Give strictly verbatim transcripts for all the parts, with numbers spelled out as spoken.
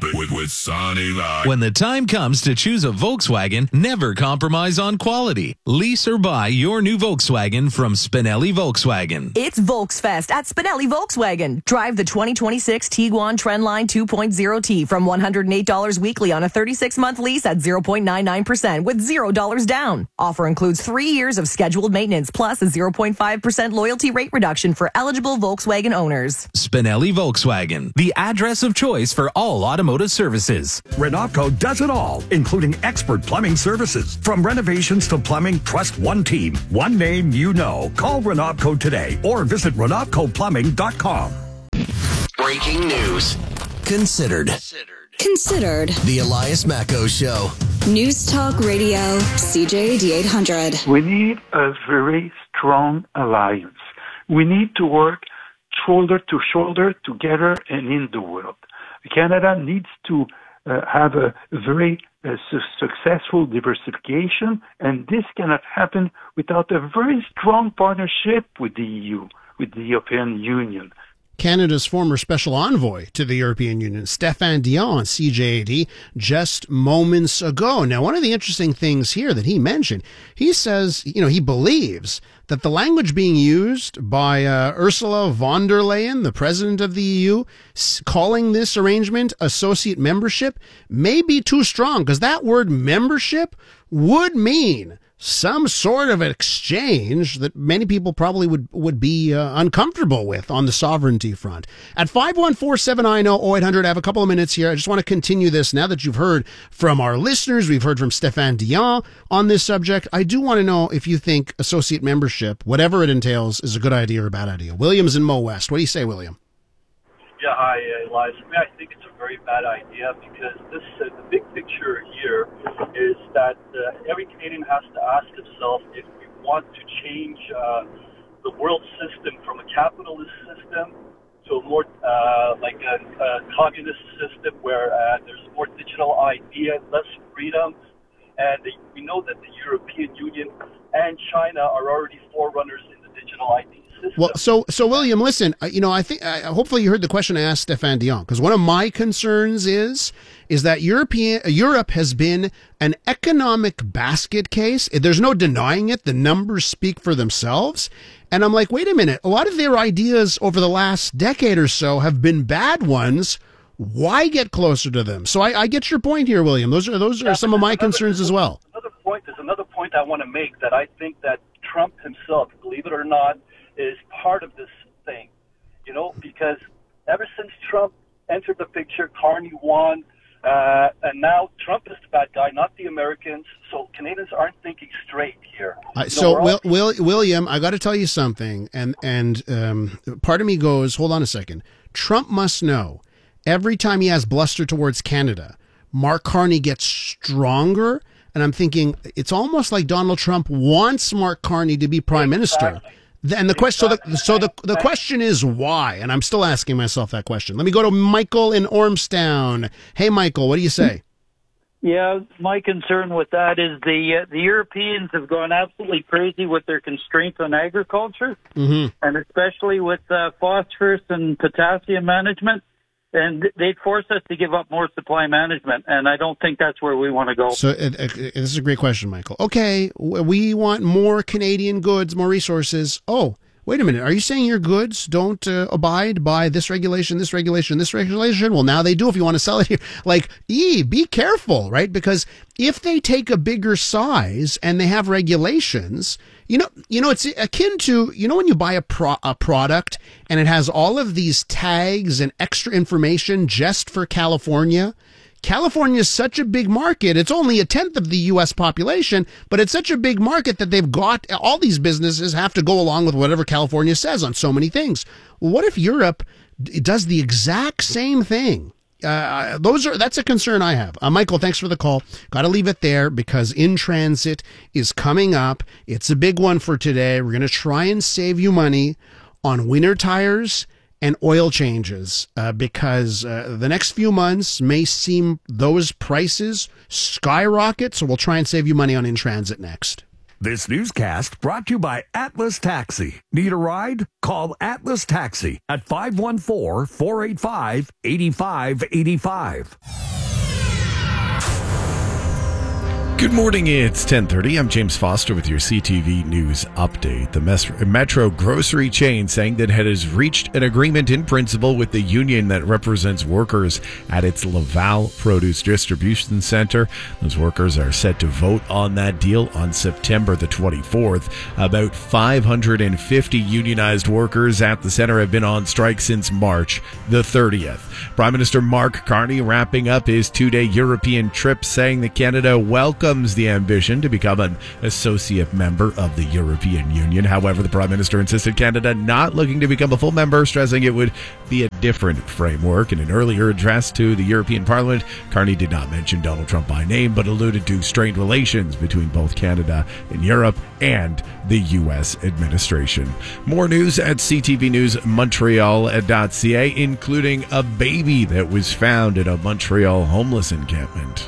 it with, with Sonny Live. When the time comes to choose a Volkswagen, never compromise on quality. Lease or buy your new Volkswagen from Spinelli Volkswagen. It's Volksfest at Spinelli Volkswagen. Drive the twenty twenty-six Tiguan Trendline two point oh T from one hundred eight dollars weekly on a thirty-six month lease at zero point nine nine percent with zero dollars down. Offer includes three years of scheduled maintenance plus a zero point five percent loyalty rate reduction for eligible Volkswagen owners. Spinelli Volkswagen, the address of choice for all automotive services. Renopco does it all, including expert plumbing services. From renovations to plumbing, trust one team, one name you know. Call Renopco today or visit renopco plumbing dot com. Breaking news. Considered. Considered. The Elias Macco Show. News Talk Radio, C J A D eight hundred. We need a very strong alliance. We need to work shoulder to shoulder together and in the world. Canada needs to uh, have a very uh, su- successful diversification, and this cannot happen without a very strong partnership with the E U, with the European Union. Canada's former special envoy to the European Union, Stéphane Dion, on C J A D just moments ago. Now, one of the interesting things here that he mentioned, he says, you know, he believes that the language being used by uh, Ursula von der Leyen, the president of the E U, calling this arrangement associate membership may be too strong, because that word membership would mean some sort of exchange that many people probably would, would be uh, uncomfortable with on the sovereignty front. At five one four, seven nine zero, zero eight hundred, I have a couple of minutes here. I just want to continue this now that you've heard from our listeners. We've heard from Stéphane Dion on this subject. I do want to know if you think associate membership, whatever it entails, is a good idea or a bad idea. William's in Mo West. What do you say, William? Yeah, hi, Elias. I mean, I think it's a very bad idea because this uh, the big picture here is that uh, every Canadian has to ask himself if we want to change uh, the world system from a capitalist system to a more uh, like a, a communist system where uh, there's more digital idea, less freedom, and the, we know that the European Union and China are already forerunners in the digital idea. Well, so so William, listen. You know, I think uh, hopefully you heard the question I asked Stéphane Dion, because one of my concerns is is that European Europe has been an economic basket case. There's no denying it. The numbers speak for themselves. And I'm like, wait a minute. A lot of their ideas over the last decade or so have been bad ones. Why get closer to them? So I, I get your point here, William. Those are those are yeah, some of my another, concerns as well. Another point. There's another point I want to make that I think that Trump himself, believe it or not, is part of this thing, you know, because ever since Trump entered the picture, Carney won, uh, and now Trump is the bad guy, not the Americans. So Canadians aren't thinking straight here. Uh, so, Will, Will, William, I got to tell you something, and and um, part of me goes, hold on a second. Trump must know every time he has bluster towards Canada, Mark Carney gets stronger, and I'm thinking it's almost like Donald Trump wants Mark Carney to be prime exactly. minister. And the question, so the so the the question is why, and I'm still asking myself that question. Let me go to Michael in Ormstown. Hey, Michael, what do you say? Yeah, my concern with that is the uh, the Europeans have gone absolutely crazy with their constraints on agriculture, mm-hmm. and especially with uh, phosphorus and potassium management. And they'd force us to give up more supply management, and I don't think that's where we want to go. So uh, uh, this is a great question, Michael. Okay, we want more Canadian goods, more resources. Oh, wait a minute. Are you saying your goods don't uh, abide by this regulation, this regulation, this regulation? Well, now they do if you want to sell it here. Like, e, be careful, right? Because if they take a bigger size and they have regulations, you know, you know, it's akin to, you know, when you buy a pro- a product and it has all of these tags and extra information just for California. California is such a big market. It's only a tenth of the U S population, but it's such a big market that they've got, all these businesses have to go along with whatever California says on so many things. Well, what if Europe does the exact same thing? Uh, those are that's a concern I have. Uh, Michael, thanks for the call. Got to leave it there because In Transit is coming up. It's a big one for today. We're going to try and save you money on winter tires and oil changes uh, because uh, the next few months may seem those prices skyrocket. So we'll try and save you money on In Transit next. This newscast brought to you by Atlas Taxi. Need a ride? Call Atlas Taxi at five one four, four eight five, eight five eight five. Good morning, it's ten thirty. I'm James Foster with your C T V News Update. The Metro grocery chain saying that it has reached an agreement in principle with the union that represents workers at its Laval Produce Distribution Center. Those workers are set to vote on that deal on September the twenty-fourth. About five hundred fifty unionized workers at the center have been on strike since March the thirtieth. Prime Minister Mark Carney wrapping up his two-day European trip, saying that Canada welcomes the ambition to become an associate member of the European Union. However, the Prime Minister insisted Canada not looking to become a full member, stressing it would be a different framework. In an earlier address to the European Parliament, Carney did not mention Donald Trump by name, but alluded to strained relations between both Canada and Europe and the U S administration. More news at C T V News Montreal dot C A, including a baby that was found at a Montreal homeless encampment.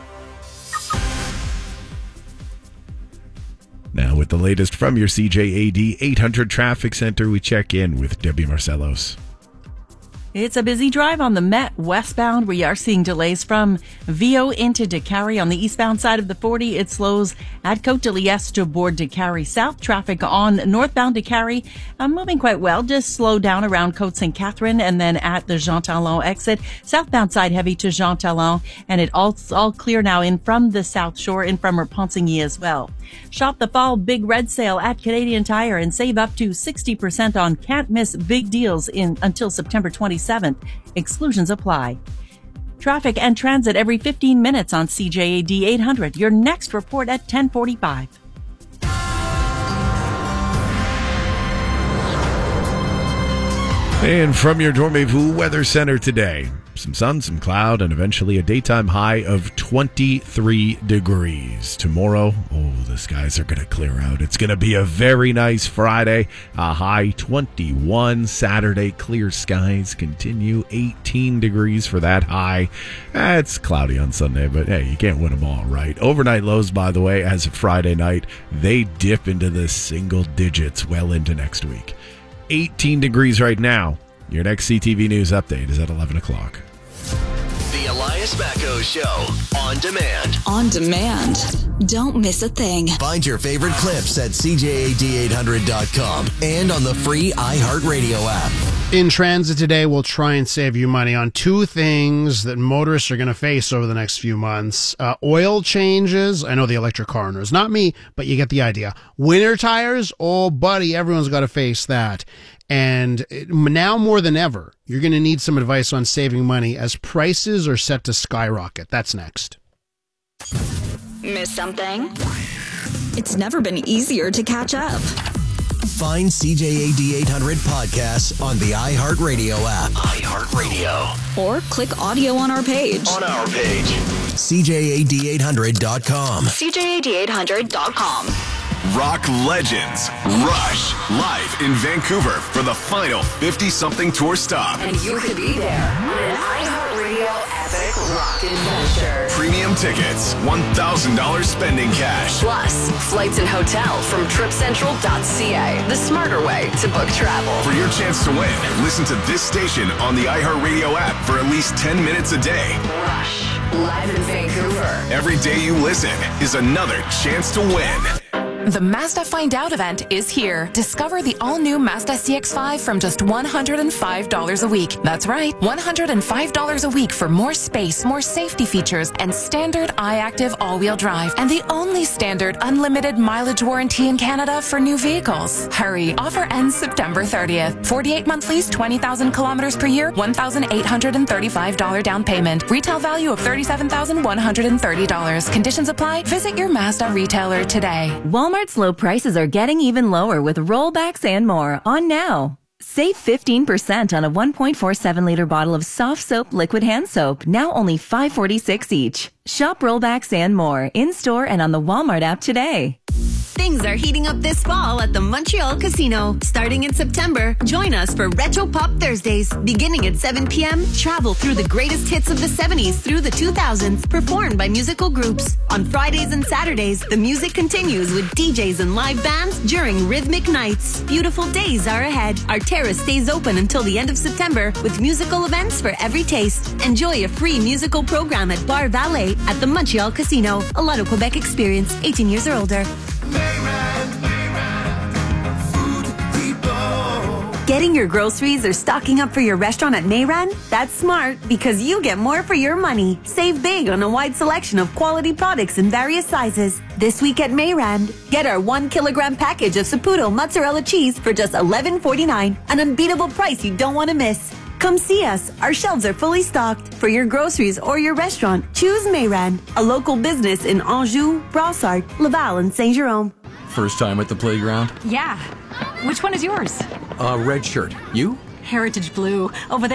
Now, with the latest from your C J A D eight hundred Traffic Center, we check in with Debbie Marcellos. It's a busy drive on the Met westbound. We are seeing delays from Viau into Décarie. On the eastbound side of the forty, it slows at Côte de Liesse to board Décarie South. Traffic on northbound Décarie uh, moving quite well. Just slow down around Côte Sainte Catherine and then at the Jean Talon exit. Southbound side heavy to Jean Talon, and it all, all clear now in from the South Shore and from Repentigny as well. Shop the fall big red sale at Canadian Tire and save up to sixty percent on can't miss big deals in until September twenty-seventh. Exclusions apply. Traffic and transit every fifteen minutes on C J A D eight hundred. Your next report at ten forty-five. And from your Dormez-vous Weather Center today, some sun, some cloud, and eventually a daytime high of twenty-three degrees. Tomorrow, oh, the skies are going to clear out. It's going to be a very nice Friday, a high twenty-one. Saturday, clear skies continue, eighteen degrees for that high. Eh, it's cloudy on Sunday, but hey, you can't win them all, right? Overnight lows, by the way, as of Friday night, they dip into the single digits well into next week. eighteen degrees right now. Your next C T V News update is at eleven o'clock. The Elias Macco Show. On demand. On demand. Don't miss a thing. Find your favorite clips at C J A D eight hundred dot com and on the free iHeartRadio app. In transit today, we'll try and save you money on two things that motorists are going to face over the next few months. Uh, oil changes. I know the electric car owners, not me, but you get the idea. Winter tires. Oh, buddy, everyone's got to face that. And now more than ever, you're going to need some advice on saving money as prices are set to skyrocket. That's next. Miss something? It's never been easier to catch up. Find C J A D eight hundred podcasts on the iHeartRadio app. iHeartRadio. Or click audio on our page. On our page. C J A D eight hundred dot com. C J A D eight hundred dot com. Rock legends Rush live in Vancouver for the final fifty-something tour stop. And you could be there on an iHeartRadio epic rock adventure. Premium tickets, one thousand dollars spending cash. Plus, flights and hotel from trip central dot c a. The smarter way to book travel. For your chance to win, listen to this station on the iHeartRadio app for at least ten minutes a day. Rush, live in Vancouver. Every day you listen is another chance to win. The Mazda Find Out event is here. Discover the all-new Mazda C X five from just one hundred five dollars a week. That's right, one hundred five dollars a week for more space, more safety features, and standard iActive all-wheel drive. And the only standard unlimited mileage warranty in Canada for new vehicles. Hurry, offer ends September thirtieth. forty-eight month lease, twenty thousand kilometers per year, one thousand eight hundred thirty-five dollars down payment. Retail value of thirty-seven thousand one hundred thirty dollars. Conditions apply. Visit your Mazda retailer today. Walmart's low prices are getting even lower with rollbacks and more on now. Save fifteen percent on a one point four seven liter bottle of soft soap liquid hand soap, now only five forty-six each. Shop rollbacks and more in store and on the Walmart app today. Things are heating up this fall at the Montreal Casino. Starting in September, join us for Retro Pop Thursdays. Beginning at seven p.m., travel through the greatest hits of the seventies through the two thousands, performed by musical groups. On Fridays and Saturdays, the music continues with D Js and live bands during rhythmic nights. Beautiful days are ahead. Our terrace stays open until the end of September with musical events for every taste. Enjoy a free musical program at Bar Valet at the Montreal Casino. A Lotto Quebec experience, eighteen years or older. Getting your groceries or stocking up for your restaurant at Mayran? That's smart because you get more for your money. Save big on a wide selection of quality products in various sizes. This week at Mayran, get our one kilogram package of Saputo mozzarella cheese for just eleven forty-nine, an unbeatable price you don't want to miss. Come see us. Our shelves are fully stocked. For your groceries or your restaurant, choose Mayran, a local business in Anjou, Brossard, Laval, and Saint-Jérôme. First time at the playground? Yeah. Which one is yours? Uh, red shirt. You? Heritage Blue. Over there.